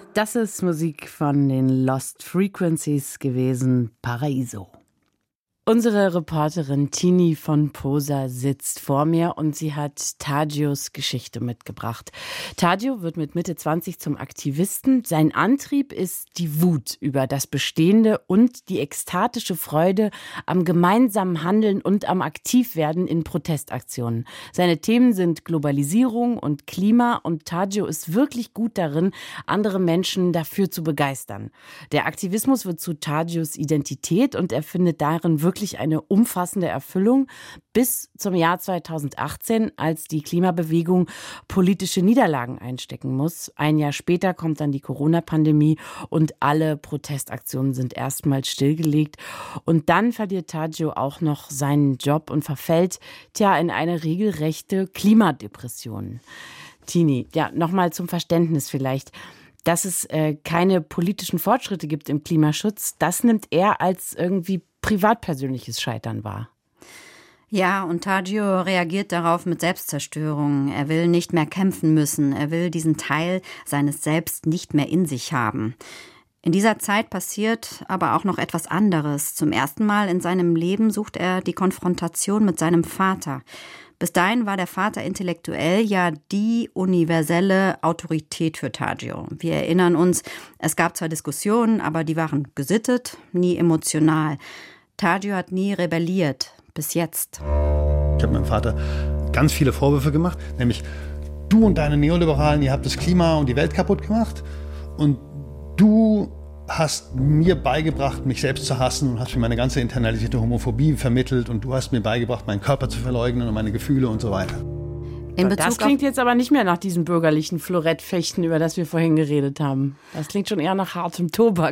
Das ist Musik von den Lost Frequencies gewesen, Paraiso. Unsere Reporterin Tini von Posa sitzt vor mir und sie hat Tagios Geschichte mitgebracht. Tagio wird mit Mitte 20 zum Aktivisten. Sein Antrieb ist die Wut über das Bestehende und die ekstatische Freude am gemeinsamen Handeln und am Aktivwerden in Protestaktionen. Seine Themen sind Globalisierung und Klima und Tagio ist wirklich gut darin, andere Menschen dafür zu begeistern. Der Aktivismus wird zu Tagios Identität und er findet darin wirklich eine umfassende Erfüllung bis zum Jahr 2018, als die Klimabewegung politische Niederlagen einstecken muss. Ein Jahr später kommt dann die Corona-Pandemie und alle Protestaktionen sind erstmal stillgelegt. Und dann verliert Tagio auch noch seinen Job und verfällt in eine regelrechte Klimadepression. Tini, nochmal zum Verständnis vielleicht. Dass es keine politischen Fortschritte gibt im Klimaschutz, das nimmt er als irgendwie privatpersönliches Scheitern wahr. Ja, und Tagio reagiert darauf mit Selbstzerstörung. Er will nicht mehr kämpfen müssen. Er will diesen Teil seines Selbst nicht mehr in sich haben. In dieser Zeit passiert aber auch noch etwas anderes. Zum ersten Mal in seinem Leben sucht er die Konfrontation mit seinem Vater. Bis dahin war der Vater intellektuell ja die universelle Autorität für Tagio. Wir erinnern uns, es gab zwar Diskussionen, aber die waren gesittet, nie emotional. Tagio hat nie rebelliert, bis jetzt. Ich habe meinem Vater ganz viele Vorwürfe gemacht, nämlich du und deine Neoliberalen, ihr habt das Klima und die Welt kaputt gemacht und du hast mir beigebracht, mich selbst zu hassen und hast mir meine ganze internalisierte Homophobie vermittelt und du hast mir beigebracht, meinen Körper zu verleugnen und meine Gefühle und so weiter. Das klingt jetzt aber nicht mehr nach diesem bürgerlichen Florettfechten, über das wir vorhin geredet haben. Das klingt schon eher nach hartem Tobak.